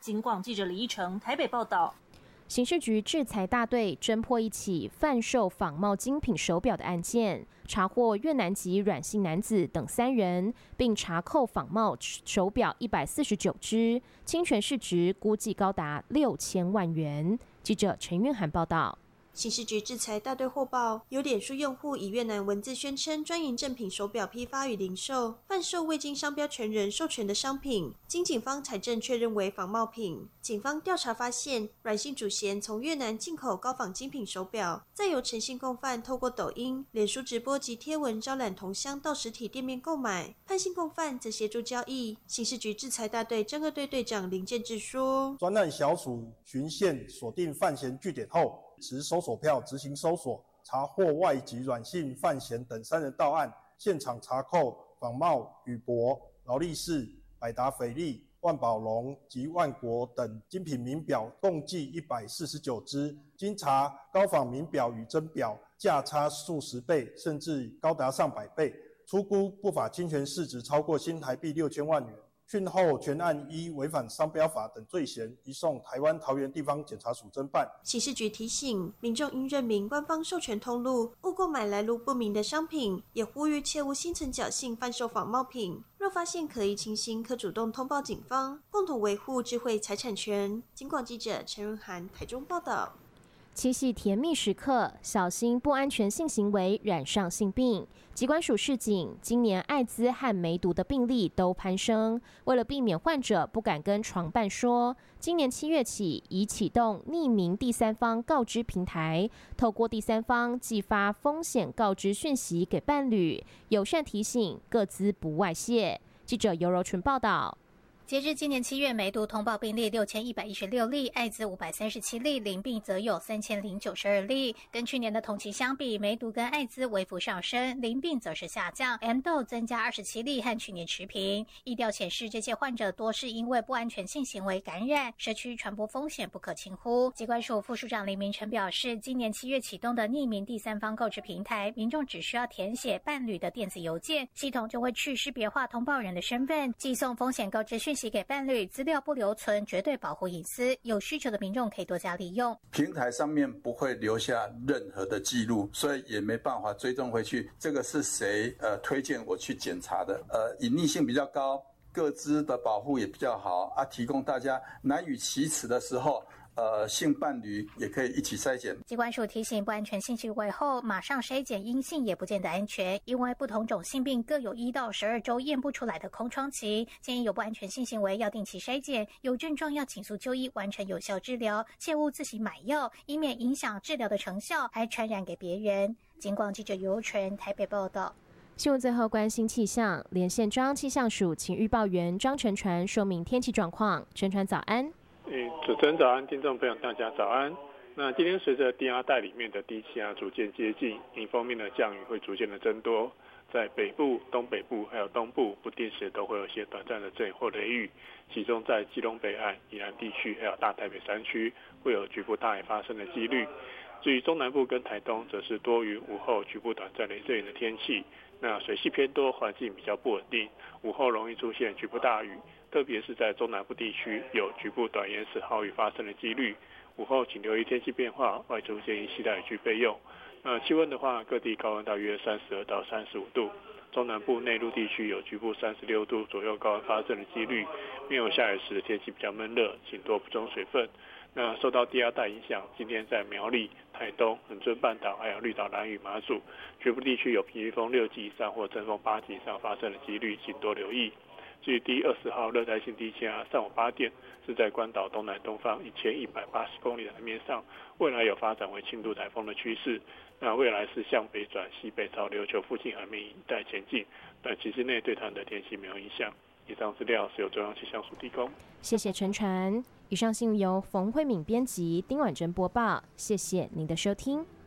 警广记者李义成台北报道。 刑事局制裁大队侦破一起贩售仿冒精品手表的案件，查获越南籍阮姓男子等3人，并查扣仿冒手表149只，侵权市值估计高达6000万元。记者陈韵涵报道。 刑事局制裁大队获报，有脸书用户以越南文字宣称专营正品手表批发与零售，贩售未经商标权人授权的商品，经警方采证确认为仿冒品。警方调查发现，阮姓主嫌从越南进口高仿精品手表，再由陈姓共犯透过抖音、脸书直播及贴文招揽同乡到实体店面购买，潘姓共犯则协助交易。刑事局制裁大队侦二队队长林建志说：“ 专案小组循线锁定犯嫌据点后，持搜索票执行搜索，查获外籍阮姓犯嫌等3人到案，现场查扣仿冒宇舶、劳力士、百达翡丽、万宝龙及万国等精品名表共计149只，经查高仿名表与真表价差数十倍，甚至高达上百倍，初估不法侵权市值超过新台币6000万元。讯后全案依违反商标法等罪嫌，移送台湾桃园地方检察署侦办。 刑事局提醒民众应认明官方授权通路，勿购买来路不明的商品，也呼吁切勿心存侥幸贩售仿冒品。若发现可疑情形，可主动通报警方，共同维护智慧财产权。警广记者陈润涵台中报道。 七夕甜蜜时刻，小心不安全性行为染上性病。疾管署示警，今年艾滋和梅毒的病例都攀升。为了避免患者不敢跟床伴说，今年7月起已启动匿名第三方告知平台，透过第三方寄发风险告知讯息给伴侣，友善提醒各自不外泄。记者尤柔纯报道。 截至今年7月，梅毒通报病例6116例，艾滋537例，淋病则有3092例。跟去年的同期相比，梅毒跟艾滋微幅上升，淋病则是下降。M 痘增加27例，和去年持平。疫调显示，这些患者多是因为不安全性行为感染，社区传播风险不可轻忽。疾管署副署长林明成表示，今年7月启动的匿名第三方告知平台，民众只需要填写伴侣的电子邮件，系统就会去识别化通报人的身份，寄送风险告知讯息给伴侣，资料不留存，绝对保护隐私。有需求的民众可以多加利用。 平台上面不会留下任何的记录，所以也没办法追踪回去，这个是谁推荐我去检查的？隐匿性比较高，个资的保护也比较好啊，提供大家难以启齿的时候。性伴侣也可以一起筛检。 疾管署提醒，不安全性行为后马上筛检阴性也不见得安全，因为不同种性病各有1到12周验不出来的空窗期。建议有不安全性行为要定期筛检，有症状要尽速就医，完成有效治疗，切勿自行买药，以免影响治疗的成效，还传染给别人。警广记者尤纯台北报道。 新闻最后关心气象，连线中央气象署请预报员张晨传说明天气状况。晨传早安。 主持人早安，听众朋友大家早安。那今天随着低压带里面的低气压逐渐接近，迎风面的降雨会逐渐的增多，在北部、东北部还有东部不定时都会有一些短暂的阵雨或雷雨，其中在基隆北岸、宜兰地区还有大台北山区会有局部大雨发生的几率。至于中南部跟台东，则是多云午后局部短暂雷阵雨的天气。那水汽偏多，环境比较不稳定，午后容易出现局部大雨，特别是在中南部地区有局部短延时豪雨发生的几率。午后请留意天气变化，外出建议携带雨具备用。气温的话，各地高温大约32到35度，中南部内陆地区有局部36度左右高温发生的几率。没有下雨时的天气比较闷热，请多补充水分。那受到低压带影响，今天在苗栗、台东、恒春半岛还有绿岛、兰屿、马祖局部地区有平均风6级以上或阵风8级以上发生的几率，请多留意。至于第20号热带性低气压上午8点是在关岛东南东方1180公里的海面上，未来有发展为轻度台风的趋势。那未来是向北转西北朝琉球附近海面一带前进，短期之内对它的天气没有影响。以上资料是由中央气象署提供。 谢谢陈传。以上新闻由冯慧敏编辑，丁婉珍播报。谢谢您的收听。